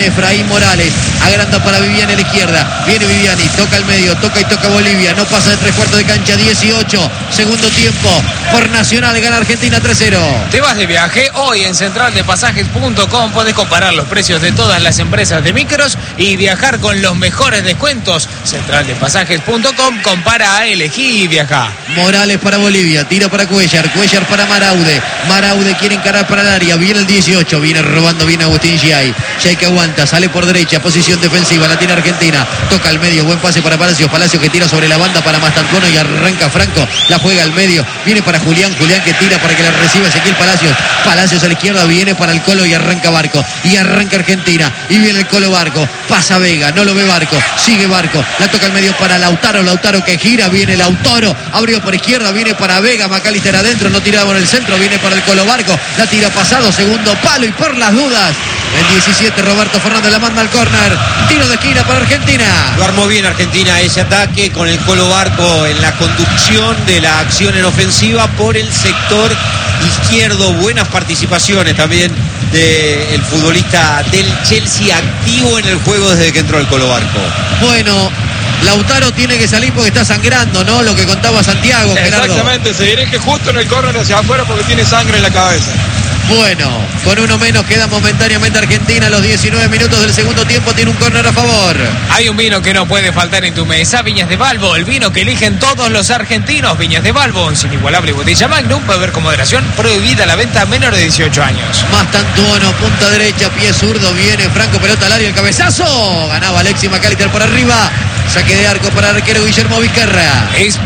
Efraín Morales, agranda para Viviani a la izquierda, viene Viviani, toca al medio, toca Bolivia, no pasa de 3/4 de cancha, 18, segundo tiempo, por Nacional, gana Argentina 3-0. Te vas de viaje, hoy en centraldepasajes.com puedes comparar los precios de todas las empresas de micros y viajar con los mejores descuentos. Centraldepasajes.com, compara, elegí y viaja. Morales para Bolivia, tira para Cuellar para Maraude quiere encarar para el área, viene el 18, viene robando bien Agustín Giai que aguanta, sale por derecha, posición defensiva, la tiene Argentina, toca al medio, buen pase para Palacios que tira sobre la banda para Mastantuono y arranca Franco, la juega al medio, viene para Julián que tira para que la reciba Ezequiel Palacios a la izquierda, viene para el Colo y arranca Barco, y arranca Argentina, y viene el Colo Barco, pasa Vega, no lo ve Barco, sigue Barco, la toca al medio para Lautaro que gira, viene Lautaro, abrió por izquierda, viene para Vega, McAllister adentro, no tiraba en el centro, viene para el Colo Barco, la tira pasado, segundo palo y por las dudas, el 17 Roberto Fernández la manda al córner, tiro de esquina para Argentina. Lo armó bien Argentina ese ataque con el Colo Barco en la conducción de la acción en ofensiva por el sector izquierdo, buenas participaciones también del futbolista del Chelsea, activo en el juego desde que entró el Colo Barco. Bueno, Lautaro tiene que salir porque está sangrando, ¿no? Lo que contaba Santiago, Gerardo. Exactamente, se dirige justo en el córner hacia afuera porque tiene sangre en la cabeza. Bueno, con uno menos queda momentáneamente Argentina. A los 19 minutos del segundo tiempo tiene un córner a favor. Hay un vino que no puede faltar en tu mesa, Viñas de Balbo, el vino que eligen todos los argentinos. Viñas de Balbo, sin inigualable botella Magnum, beber con moderación, prohibida la venta a menor de 18 años. Mastantuono, punta derecha, pie zurdo, viene Franco, pelota al área, el cabezazo. Ganaba Alexis McAllister por arriba. Saque de arco para el arquero Guillermo Vizcarra.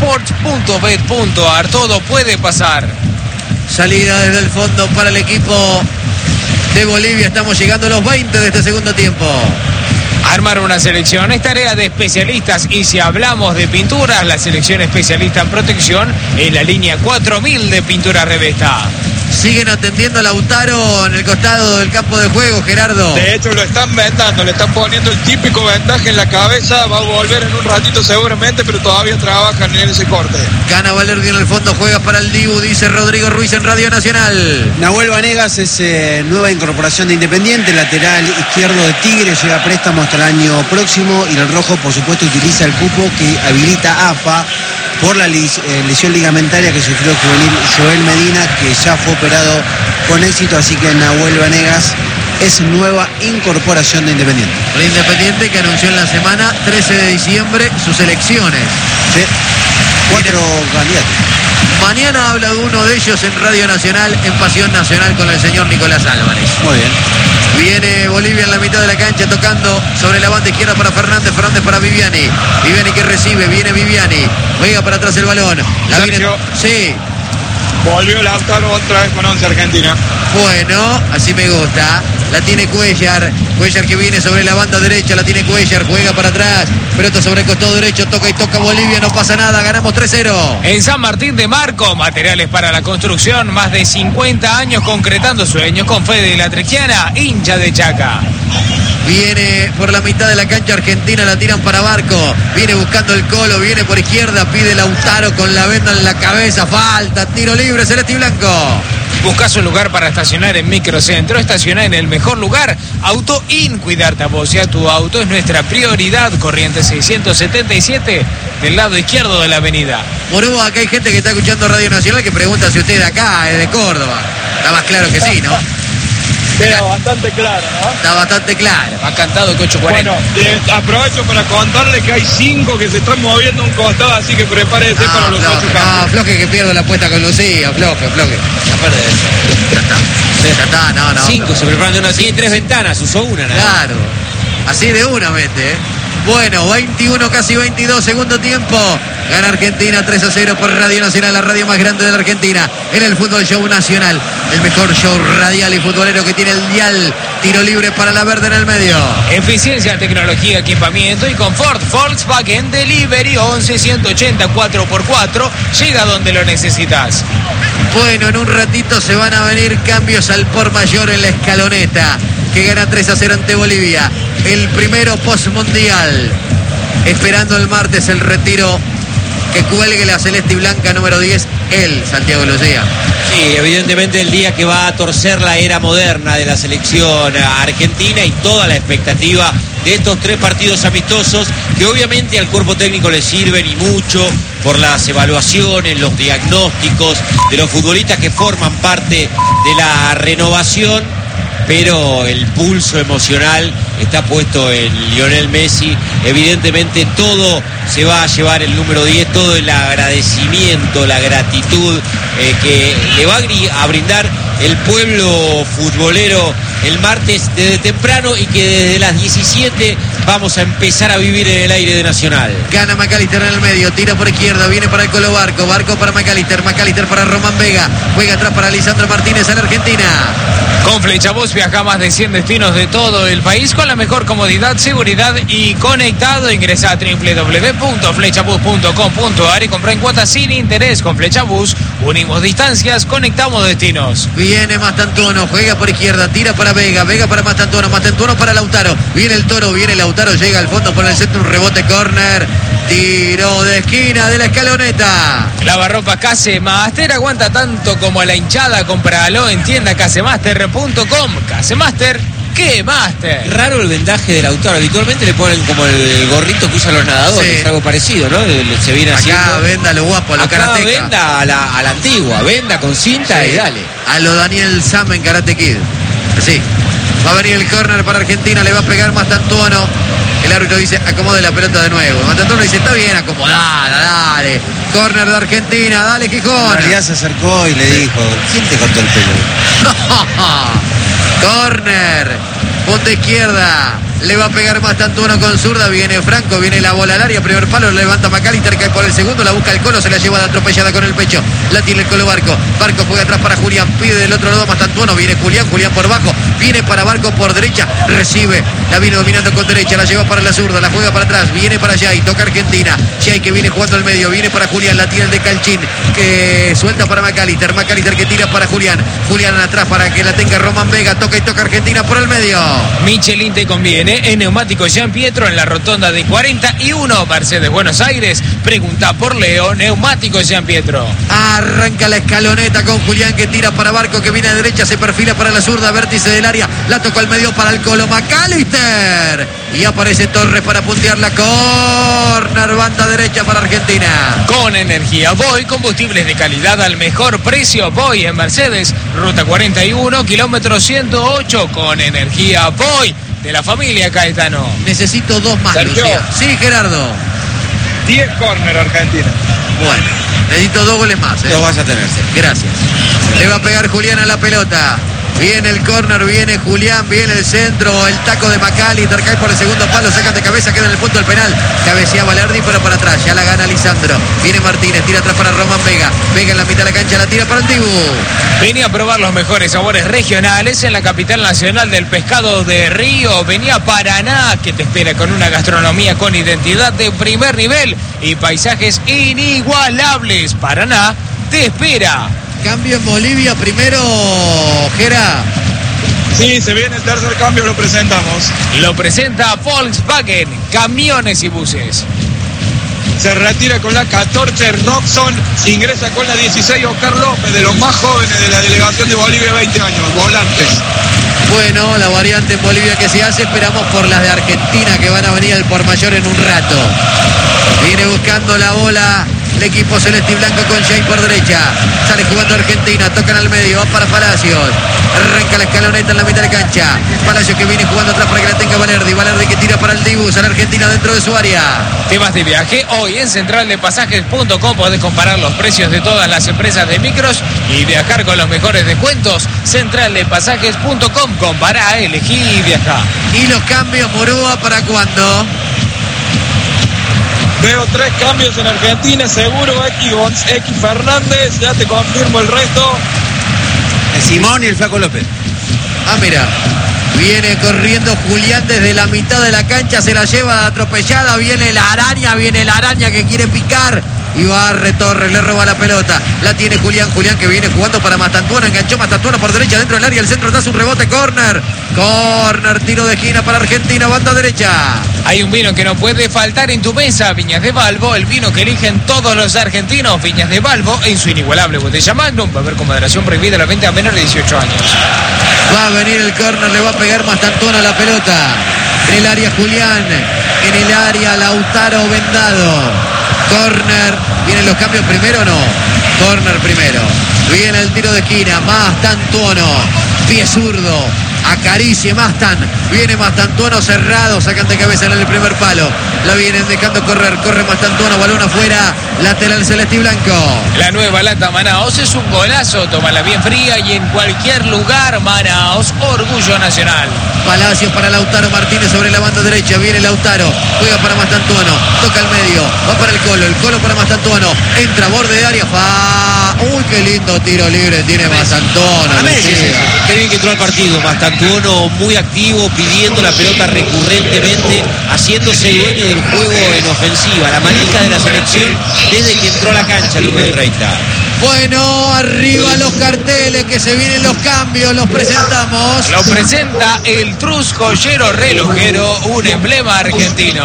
Sports.bet.ar, todo puede pasar. Salida desde el fondo para el equipo de Bolivia. Estamos llegando a los 20 de este segundo tiempo. Armar una selección es tarea de especialistas y si hablamos de pinturas, la selección especialista en protección es la línea 4000 de Pintura Revesta. Siguen atendiendo a Lautaro en el costado del campo de juego, Gerardo. De hecho lo están vendando, le están poniendo el típico vendaje en la cabeza, va a volver en un ratito seguramente, pero todavía trabajan en ese corte. Gana Valerdi en el fondo, juega para el Dibu, dice Rodrigo Ruiz en Radio Nacional. Nahuel Vanegas es nueva incorporación de Independiente, lateral izquierdo de Tigre, llega a préstamo hasta el año próximo y el rojo por supuesto utiliza el cupo que habilita AFA por la lesión ligamentaria que sufrió el juvenil Joel Medina, que ya fue operado con éxito, así que Nahuel Vanegas es nueva incorporación de Independiente. El Independiente que anunció en la semana 13 de diciembre sus elecciones. Sí. 4 candidatos. Mañana habla de uno de ellos en Radio Nacional, en Pasión Nacional, con el señor Nicolás Álvarez. Muy bien. Viene Bolivia en la mitad de la cancha tocando sobre la banda izquierda para Fernández para Viviani. Viviani que recibe, viene Viviani. Juega para atrás el balón. Sí. Volvió Lautaro otra vez con 11 Argentina. Bueno, así me gusta. La tiene Cuellar que viene sobre la banda derecha, la tiene Cuellar, juega para atrás, pelota sobre el costado derecho, toca Bolivia, no pasa nada, ganamos 3-0. En San Martín de Marco, materiales para la construcción, más de 50 años concretando sueños con Fede La Trequiana, hincha de Chaca. Viene por la mitad de la cancha Argentina, la tiran para Barco, viene buscando el Colo, viene por izquierda, pide Lautaro con la venda en la cabeza, falta, tiro libre, celeste y blanco. Buscas un lugar para estacionar en Microcentro, estacionar en el mejor lugar, Auto In, cuidarte a vos y a tu auto es nuestra prioridad, Corrientes 677, del lado izquierdo de la avenida. Morú, acá hay gente que está escuchando Radio Nacional que pregunta si usted de acá es de Córdoba. Está más claro que sí, ¿no? Queda bastante claro, ¿no? Está bastante claro. Ha cantado el 840. Bueno, aprovecho para contarle que hay 5 que se están moviendo un costado, así que prepárese para los 8 cambios. Floje que pierdo la apuesta con Lucía, floje. Aparte de eso. Ya está, no. 5 se preparan de una, tiene 3 ventanas, usó una nada. Claro, así de una mete, ¿eh? Bueno, 21, casi 22, segundo tiempo. Gana Argentina 3-0 por Radio Nacional, la radio más grande de la Argentina. En el Fútbol Show Nacional, el mejor show radial y futbolero que tiene el dial. Tiro libre para la verde en el medio. Eficiencia, tecnología, equipamiento y confort. Volkswagen Delivery 11-180 4x4. Llega donde lo necesitas. Bueno, en un ratito se van a venir cambios al por mayor en la escaloneta, que gana 3-0 ante Bolivia. El primero postmundial. Esperando el martes el retiro que cuelgue la celeste y blanca número 10, él, Santiago Lucía. Sí, evidentemente el día que va a torcer la era moderna de la selección argentina y toda la expectativa de estos 3 partidos amistosos que obviamente al cuerpo técnico le sirven y mucho por las evaluaciones, los diagnósticos de los futbolistas que forman parte de la renovación, pero el pulso emocional está puesto en Lionel Messi. Evidentemente todo se va a llevar el número 10, todo el agradecimiento, la gratitud que le va a brindar el pueblo futbolero el martes desde temprano y que desde las 17 vamos a empezar a vivir en el aire de Nacional. Gana McAllister en el medio, tira por izquierda, viene para el Colo Barco, Barco para McAllister, McAllister para Román Vega, juega atrás para Lisandro Martínez en Argentina. Con Flechabús viaja a más de 100 destinos de todo el país con la mejor comodidad, seguridad y conectado. Ingresa a www.flechabus.com.ar y compra en cuotas sin interés. Con Flechabús unimos distancias, conectamos destinos. Viene Mastantuono, juega por izquierda, tira para Vega, Vega para Mastantuono, Mastantuono para Lautaro. Viene el Toro, viene Lautaro, llega al fondo por el centro, un rebote córner. Tiro de esquina de la Escaloneta. Lavarropas Casemaster, aguanta tanto como a la hinchada. Cómpralo en tienda casemaster.com. Casemaster, ¿qué Master? Raro el vendaje del Lautaro. Habitualmente le ponen como el gorrito que usan los nadadores. Sí. Es algo parecido, ¿no? Se viene haciendo. Acá venda lo guapo, a lo Acá karateca. venda a la antigua, venda con cinta Sí. y dale. A lo Daniel Sam en Karate Kid. Sí. Va a venir el córner para Argentina, le va a pegar Mastantuono. El árbitro dice, acomode la pelota de nuevo. Mastantuono dice, está bien acomodada, dale. Córner de Argentina, dale En Gijón. realidad se acercó y le dijo, ¿quién te cortó el pelo? Córner, punta izquierda. Le va a pegar Mastantuono con zurda. Viene Franco, viene la bola al área. Primer palo, lo levanta McAllister, cae por el segundo. La busca el Colo, se la lleva de atropellada con el pecho. La tiene el Colo Barco. Barco juega atrás para Julián. Pide del otro lado Mastantuono. Viene Julián, Julián por bajo. Viene para Barco por derecha. Recibe. La viene dominando con derecha. La lleva para la zurda. La juega para atrás. Viene para Jay. Toca Argentina. Jay que viene jugando al medio. Viene para Julián. La tiene el de Calchín. Que suelta para McAllister. McAllister que tira para Julián. Julián atrás para que la tenga Román Vega. Toca y toca Argentina por el medio. Michelin te conviene en Neumáticos Jean Pietro en la rotonda de 41 Mercedes Buenos Aires. Pregunta por Leo, Neumáticos Jean Pietro. Arranca la Escaloneta con Julián que tira para Barco que viene de derecha, se perfila para la zurda, vértice del área, la tocó al medio para el Colo McAllister y aparece Torres para puntear la córner, banda derecha para Argentina. Con energía Voy, combustibles de calidad al mejor precio. Voy en Mercedes, ruta 41, kilómetro 108. Con energía Voy, de la familia Caetano. Necesito 2 más, Sergio. Lucía. Sí, Gerardo. 10 córner Argentina. Bueno, necesito 2 goles más. Lo vas a tener. Gracias. Le va a pegar Julián a la pelota. Viene el córner, viene Julián, viene el centro, el taco de McAllister, cae por el segundo palo, sacan de cabeza, queda en el punto del penal. Cabecea Valerdi, pero para atrás, ya la gana Lisandro. Viene Martínez, tira atrás para Román Vega. Vega en la mitad de la cancha, la tira para el Dibu. Venía a probar los mejores sabores regionales en la capital nacional del pescado de Río. Venía a Paraná, que te espera con una gastronomía con identidad de primer nivel y paisajes inigualables. Paraná te espera. Cambio en Bolivia primero, Gera. Sí, se viene el tercer cambio, lo presentamos. Lo presenta Volkswagen, camiones y buses. Se retira con la 14 Robson, ingresa con la 16 Oscar López, de los más jóvenes de la delegación de Bolivia, 20 años, volantes. Bueno, la variante en Bolivia que se hace, esperamos por las de Argentina que van a venir al por mayor en un rato. Viene buscando la bola el equipo celeste y blanco con Jay por derecha. Sale jugando Argentina, tocan al medio, va para Palacios. Arranca la Escaloneta en la mitad de cancha. Palacios que viene jugando atrás para que la tenga Valerdi. Valerdi que tira para el Dibu, sale Argentina dentro de su área. Temas de viaje, hoy en centraldepasajes.com podés comparar los precios de todas las empresas de micros y viajar con los mejores descuentos. Centraldepasajes.com, compará, elegí y viajá. Y los cambios, Murúa, ¿para cuándo? Veo 3 cambios en Argentina, seguro X Fernández, ya te confirmo el resto. El Simón y el Flaco López. Ah, mira. Viene corriendo Julián desde la mitad de la cancha, se la lleva atropellada, viene la araña que quiere picar. y barre Torres, le roba la pelota, la tiene Julián que viene jugando para Mastantuono, enganchó Mastantuono por derecha dentro del área, el centro da un rebote, córner, tiro de esquina para Argentina, banda derecha. Hay un vino que no puede faltar en tu mesa, Viñas de Balbo, el vino que eligen todos los argentinos. Viñas de Balbo en su inigualable botella Magnum. Va a haber con moderación prohibida la venta a menores de 18 años. Va a venir el córner, le va a pegar Mastantuono a la pelota. En el área Julián, en el área Lautaro Vendado. Córner, ¿vienen los cambios primero o no? Córner primero. Viene el tiro de esquina, Mastantuono, pie zurdo. Acaricie Mastan, viene Mastantuono cerrado, sacan de cabeza en el primer palo, la vienen dejando corre Mastantuono, balón afuera, lateral celeste y blanco. La nueva lata Manaos es un golazo, tómala bien fría y en cualquier lugar. Manaos, orgullo nacional. Palacios para Lautaro Martínez sobre la banda derecha, viene Lautaro, juega para Mastantuono, toca el medio, va para el Colo para Mastantuono, entra borde de área, uy, qué lindo tiro libre tiene Mastantuono. Qué bien que entró al partido Mastantuono, muy activo, pidiendo la pelota recurrentemente, haciéndose dueño del juego en ofensiva, la manija de la selección desde que entró a la cancha Luis Reita. Bueno, arriba los carteles, que se vienen los cambios, los presentamos. Lo presenta el Trus Joyero Relojero, un emblema argentino.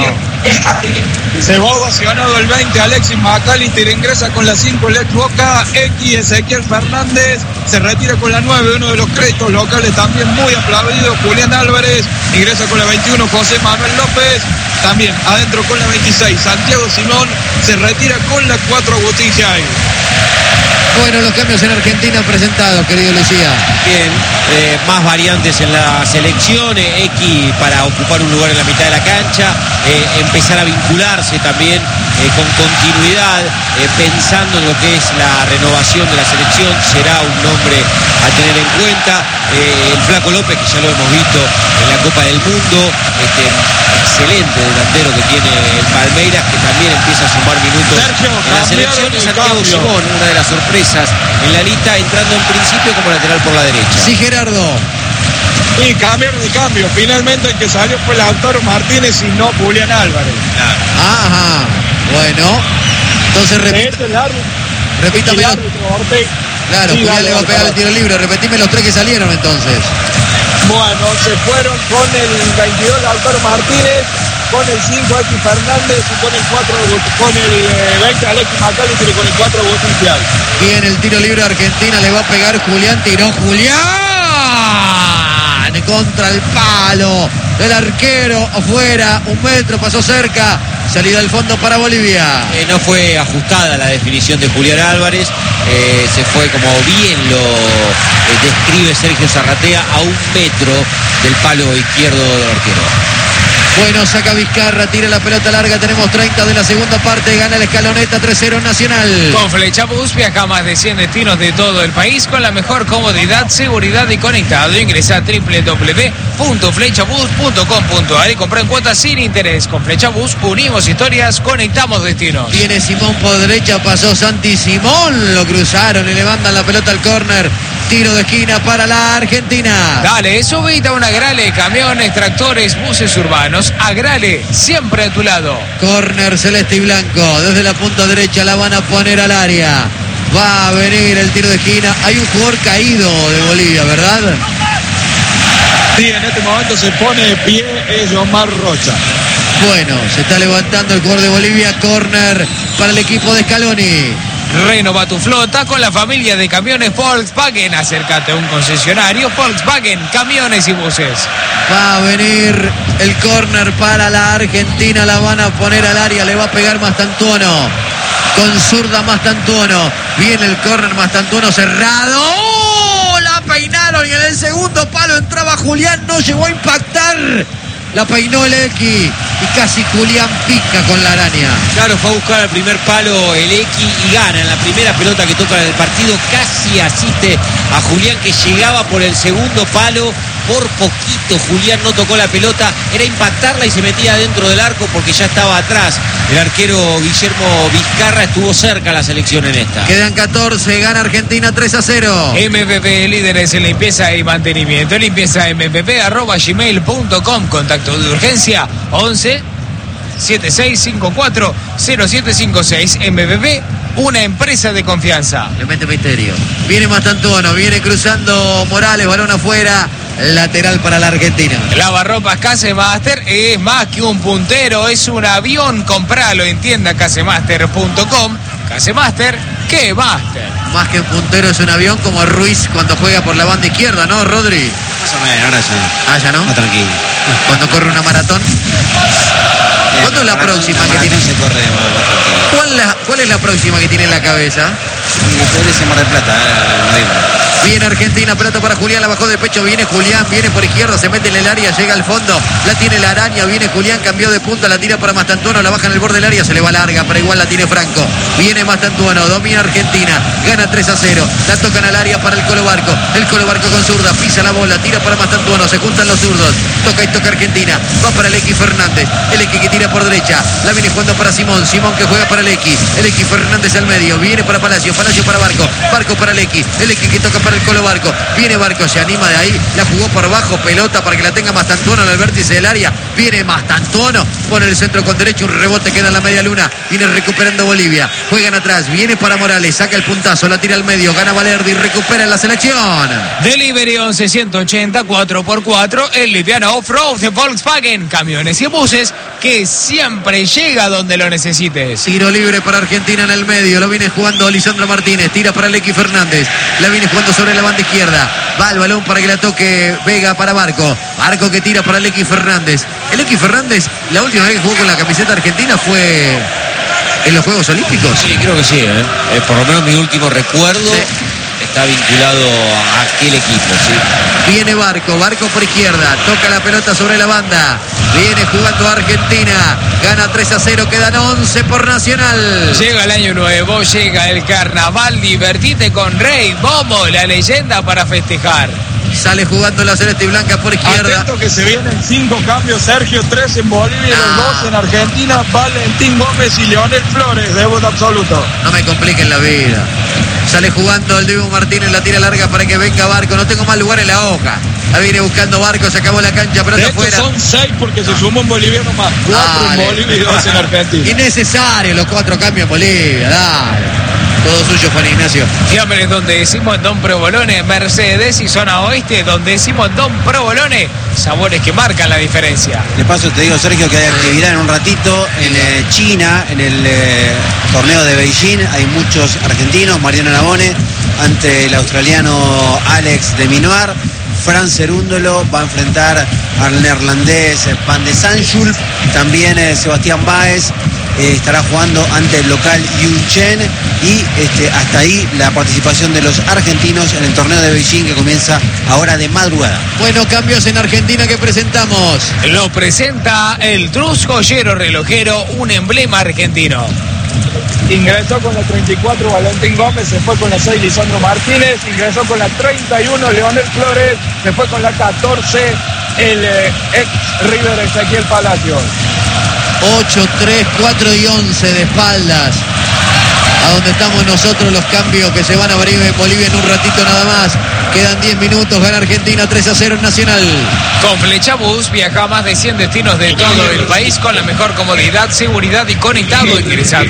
Se va ovacionado el 20, Alexis McAllister ingresa con la 5, Lex Boca, X, Ezequiel Fernández, se retira con la 9, uno de los créditos locales también muy aplaudido, Julián Álvarez, ingresa con la 21, José Manuel López, también adentro con la 26, Santiago Simón, se retira con la 4, Agustín Giai. Bueno, los cambios en Argentina presentados, querido Lucía. Bien, más variantes en la selección, X para ocupar un lugar en la mitad de la cancha, empezar a vincularse también con continuidad, pensando en lo que es la renovación de la selección, será un nombre a tener en cuenta. El Flaco López, que ya lo hemos visto en la Copa del Mundo, excelente delantero que tiene el Palmeiras, que también empieza a sumar minutos en la selección, y Santiago Simón, una de las sorpresas en la lista, entrando en principio como lateral por la derecha. Sí, Gerardo. Y cambiaron de cambio, finalmente el que salió fue Lautaro Martínez y no Julián Álvarez. Ajá, bueno, entonces repítame. Claro, sí, Julián le va a pegar el tiro libre, repetime los 3 que salieron entonces. Bueno, se fueron con el 22 Lautaro Martínez, con el 5 X Fernández y con el 4 con el 20 Alexis McAllister y con el 4 Agustín Giai. Bien, el tiro libre a Argentina, le va a pegar Julián, tiró Julián contra el palo del arquero, afuera, 1 metro, pasó cerca, salida al fondo para Bolivia. No fue ajustada la definición de Julián Álvarez, se fue como bien lo describe Sergio Zarratea, a 1 metro del palo izquierdo del arquero. Bueno, saca Vizcarra, tira la pelota larga, tenemos 30 de la segunda parte, gana la Escaloneta 3-0 Nacional. Con Flechabús viaja a más de 100 destinos de todo el país con la mejor comodidad, seguridad y conectado. Ingresa a www.flechabus.com.ar y compra en cuotas sin interés. Con Flechabús unimos historias, conectamos destinos. Viene Simón por derecha, pasó Santi Simón, lo cruzaron y le mandan la pelota al córner. Tiro de esquina para la Argentina. Dale, subite a una Agrale, camiones, tractores, buses urbanos. Agrale, siempre a tu lado. Córner celeste y blanco. Desde la punta derecha la van a poner al área. Va a venir el tiro de esquina. Hay un jugador caído de Bolivia, ¿verdad? Sí, en este momento se pone de pie, es Omar Rocha. Bueno, se está levantando el jugador de Bolivia. Córner para el equipo de Scaloni. Renova tu flota con la familia de camiones Volkswagen. Acércate a un concesionario Volkswagen, camiones y buses. Va a venir el córner para la Argentina. La van a poner al área. Le va a pegar Mastantuono. Con zurda Mastantuono. Viene el córner, Mastantuono cerrado. ¡Oh! La peinaron y en el segundo palo entraba Julián. No llegó a impactar. La peinó el X y casi Julián pica con la araña. Claro, fue a buscar al primer palo el X y gana. En la primera pelota que toca en el partido casi asiste a Julián, que llegaba por el segundo palo. Por poquito Julián no tocó la pelota, era impactarla y se metía dentro del arco porque ya estaba atrás. El arquero Guillermo Vizcarra estuvo cerca a la selección en esta. Quedan 14, gana Argentina 3-0. MPP, líderes en limpieza y mantenimiento. Limpieza mpp@gmail.com. Contacto de urgencia 11 7654-0756. MBB, una empresa de confianza. Le mete misterio. Viene Mastantuono, viene cruzando Morales, balón afuera. Lateral para la Argentina. Lavarropas Casemaster es más que un puntero, es un avión. Compralo en tienda casemaster.com. Casemaster, ¿qué master? Más que un puntero es un avión, como Ruiz cuando juega por la banda izquierda, ¿no, Rodri? Más o menos, ahora ya. Ah, ya no. Más tranquilo. Cuando corre una maratón. ¿Cuándo es la próxima que tiene? Se corre más ¿Cuál es la próxima que tiene en la cabeza? Y después de Mar del Plata, Viene Argentina, pelota para Julián, la bajó de pecho, viene Julián, viene por izquierda, se mete en el área, llega al fondo, la tiene la araña, viene Julián, cambió de punta, la tira para Mastantuono, la baja en el borde del área, se le va larga, pero igual la tiene Franco. Viene Mastantuono, domina Argentina, gana 3-0, la tocan al área para el Colo Barco con zurda, pisa la bola, tira para Mastantuono, se juntan los zurdos, toca y toca Argentina, va para el X Fernández, el X que tira por derecha, la viene jugando para Simón que juega para el X Fernández al medio, viene para Palacio para Barco para el X que toca para el Colo Barco, viene Barco, se anima de ahí, la jugó por abajo, pelota para que la tenga Mastantuono en el vértice del área, viene Mastantuono, pone el centro con derecho, un rebote queda en la media luna, viene recuperando Bolivia, juegan atrás, viene para Morales, saca el puntazo, la tira al medio, gana Valerdi, recupera en la selección. Delivery 1180 4x4, el liviano off-road de Volkswagen, camiones y buses que siempre llega donde lo necesites. Tiro libre para Argentina en el medio, lo viene jugando Lisandro Martínez, tira para el X Fernández, la viene jugando sobre la banda izquierda, va el balón para que la toque Vega para Barco que tira para el X Fernández. El X Fernández, la última vez que jugó con la camiseta argentina fue en los Juegos Olímpicos. Sí, creo que sí, por lo menos mi último recuerdo. Sí. Está vinculado a aquel equipo, sí. Viene Barco por izquierda, toca la pelota sobre la banda, viene jugando Argentina, gana 3-0, quedan 11 por Nacional. Llega el año nuevo, llega el carnaval, divertite con Rey Momo, la leyenda para festejar. Sale jugando la celeste y blanca por izquierda. Atento que se vienen 5 cambios, Sergio, 3 en Bolivia y los 2 en Argentina. Valentín Gómez y Leonel Flores, debut absoluto. No me compliquen la vida. Sale jugando el Dibu Martínez, la tira larga para que venga Barco. No tengo más lugar en la hoja. La viene buscando Barco, se acabó la cancha, pelota afuera. Son 6 porque se sumó un boliviano más. 4 en Bolivia y 2 en Argentina. Innecesario los 4 cambios en Bolivia, dale. Todo suyo, Juan Ignacio. Siempre donde decimos Don Provolone, Mercedes y zona oeste, donde decimos Don Provolone, sabores que marcan la diferencia. De paso te digo, Sergio, que hay actividad en un ratito en China, en el torneo de Beijing. Hay muchos argentinos, Mariano Navone ante el australiano Alex de Minoir. Fran Cerúndolo va a enfrentar al neerlandés Van de Sanschulp. También Sebastián Báez estará jugando ante el local Yun Chen. Y hasta ahí la participación de los argentinos en el torneo de Beijing, que comienza ahora de madrugada. Bueno, cambios en Argentina que presentamos. Lo presenta el Trus Joyero Relojero, un emblema argentino. Ingresó con la 34 Valentín Gómez, se fue con la 6 Lisandro Martínez, ingresó con la 31 Leonel Flores, se fue con la 14 el ex River Ezequiel Palacios. 8, 3, 4 y 11 de espaldas. A donde estamos nosotros, los cambios que se van a abrir en Bolivia en un ratito nada más. Quedan 10 minutos, gana Argentina 3-0 en Nacional. Con Flechabús viaja a más de 100 destinos de todo el país con la mejor comodidad, seguridad y conectado. Ingresa a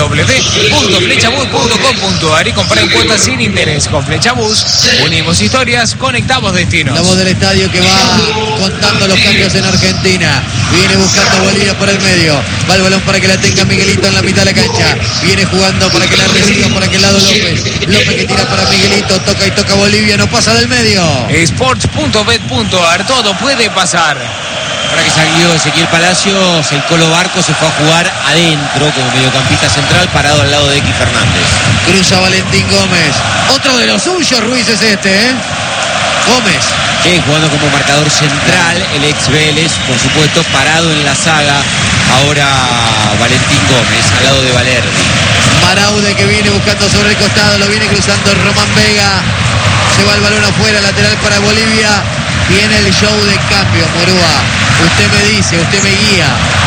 www.flechabús.com.ar y compra en cuotas sin interés. Con Flechabús unimos historias, conectamos destinos. La voz del estadio que va contando los cambios en Argentina. Viene buscando Bolivia por el medio. Va el balón para que la tenga Miguelito en la mitad de la cancha. Viene jugando para que la reciba por aquel lado López. López que tira para Miguelito. Toca y toca Bolivia. No pasa del medio. Sports.bet.ar, todo puede pasar. Ahora que salió Ezequiel Palacios, el Colo Barco se fue a jugar adentro como mediocampista central, parado al lado de X Fernández. Cruza Valentín Gómez. Otro de los suyos, Ruiz, es Gómez. Que jugando como marcador central, el ex Vélez, por supuesto, parado en la saga. Ahora Valentín Gómez, al lado de Valerdi. Maraude que viene buscando sobre el costado, lo viene cruzando Román Vega. Se va el balón afuera, lateral para Bolivia. Viene el show de cambio, Morúa. Usted me dice, usted me guía.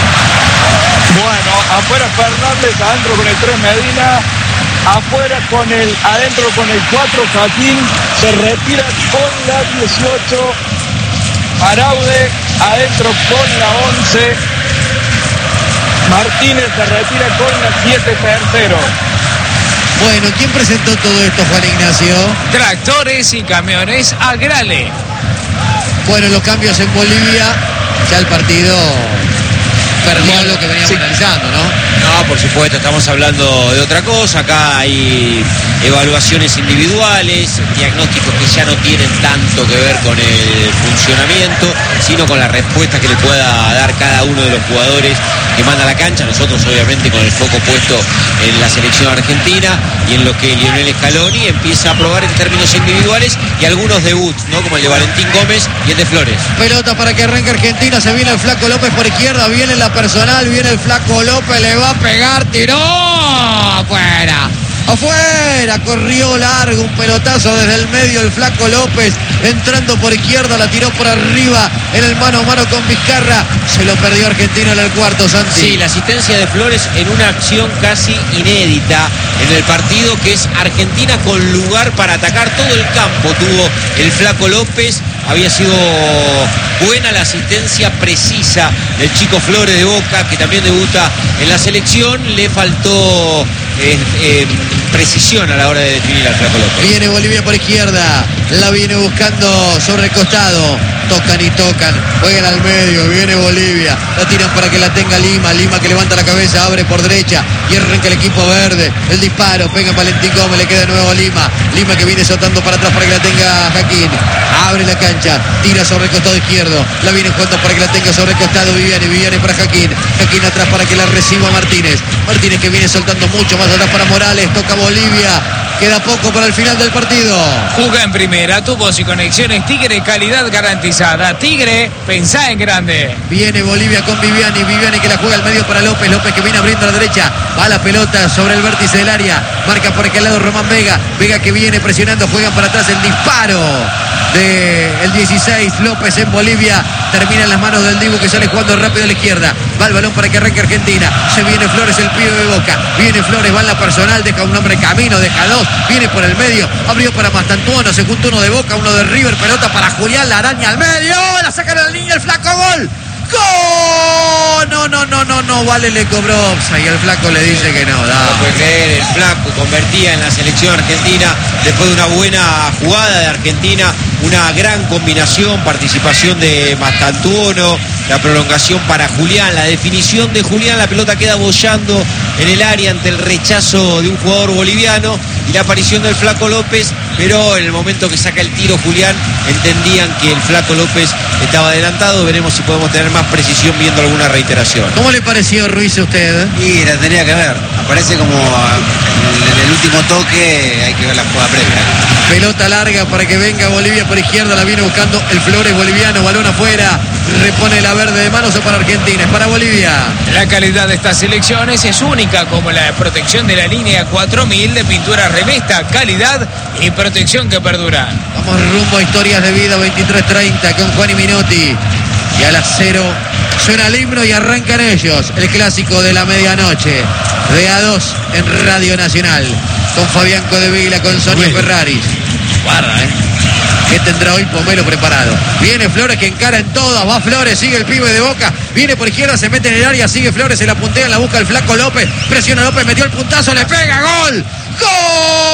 Bueno, afuera Fernández, adentro con el 3 Medina. Afuera adentro con el 4 Joaquín. Se retira con la 18 Maraude. Adentro con la 11 Martínez se retira con la 7-0. Bueno, ¿quién presentó todo esto, Juan Ignacio? Tractores y camiones Agrale. Bueno, los cambios en Bolivia, ya el partido perdió lo que veníamos analizando, ¿no? No, por supuesto, estamos hablando de otra cosa. Acá hay evaluaciones individuales, diagnósticos que ya no tienen tanto que ver con el funcionamiento, sino con la respuesta que le pueda dar cada uno de los jugadores que manda a la cancha. Nosotros, obviamente, con el foco puesto en la selección argentina y en lo que Lionel Scaloni empieza a probar en términos individuales y algunos debuts, ¿no? Como el de Valentín Gómez y el de Flores. Pelota para que arranque Argentina, se viene el Flaco López por izquierda, viene la personal, viene el Flaco López, le va a pegar, tiró, afuera. Afuera, corrió largo, un pelotazo desde el medio el Flaco López, entrando por izquierda, la tiró por arriba en el mano a mano con Vizcarra, se lo perdió Argentina en el cuarto, Santi. Sí, la asistencia de Flores en una acción casi inédita en el partido, que es Argentina con lugar para atacar todo el campo, tuvo el Flaco López. Había sido buena la asistencia precisa del chico Flores de Boca, que también debuta en la selección. Le faltó precisión a la hora de definir al Flaco López. Viene Bolivia por izquierda, la viene buscando sobre el costado, tocan y tocan, juegan al medio, viene Bolivia, la tiran para que la tenga Lima, Lima que levanta la cabeza, abre por derecha y arranca el equipo verde, el disparo, pega en Valentín Gómez, le queda de nuevo a Lima, Lima que viene soltando para atrás para que la tenga Jaquín, abre la cancha, tira sobre el costado izquierdo, la viene jugando para que la tenga sobre el costado Viviani para Jaquín, Jaquín atrás para que la reciba Martínez, Martínez que viene soltando mucho más atrás para Morales, toca Bolivia, queda poco para el final del partido. Juga en primera, tubos y conexiones Tigre, calidad garantizada. Tigre, pensá en grande. Viene Bolivia con Viviani, Viviani que la juega al medio para López, López que viene abriendo a la derecha, va la pelota sobre el vértice del área, marca por aquel lado Román Vega, Vega que viene presionando, juegan para atrás, el disparo del 16, López en Bolivia, termina en las manos del Dibu que sale jugando rápido a la izquierda, va el balón para que arranque Argentina, se viene Flores, el pibe de Boca, viene Flores, va en la personal, deja un hombre en camino, deja dos, viene por el medio, abrió para Mastantuono, se juntó uno de Boca, uno de River, pelota para Julián, la araña al medio, la sacan a la línea, el Flaco, gol. ¡Gol! No, Vale le cobró y el Flaco le dice que no. No puede creer, el Flaco convertía en la selección argentina después de una buena jugada de Argentina, una gran combinación, participación de Mastantuono, la prolongación para Julián, la definición de Julián, la pelota queda boyando en el área ante el rechazo de un jugador boliviano y la aparición del Flaco López, pero en el momento que saca el tiro Julián entendían que el Flaco López estaba adelantado. Veremos si podemos tener más precisión viendo alguna reiteración. ¿Cómo le pareció Ruiz a usted? Y la tenía que ver, aparece como en el último toque, hay que ver la jugada previa. Pelota larga para que venga Bolivia por izquierda, la viene buscando el Flores boliviano, balón afuera, repone la verde de manos para Argentina, es para Bolivia. La calidad de estas selecciones es única, como la protección de la línea 4000 de pintura Remesta, calidad y protección que perdura. Vamos rumbo a Historias de Vida 23:30 con Juan y Minotti. Y a las 0 suena el himno y arrancan ellos, el clásico de la medianoche, de A2 en Radio Nacional, con Fabián Codevila, con Sonia Ferraris. Guarda, ¿qué tendrá hoy Pomelo preparado? Viene Flores que encara en todas, va Flores, sigue el pibe de Boca, viene por izquierda, se mete en el área, sigue Flores, se la puntea, la busca el Flaco López, presiona López, metió el puntazo, le pega, gol. ¡Gol!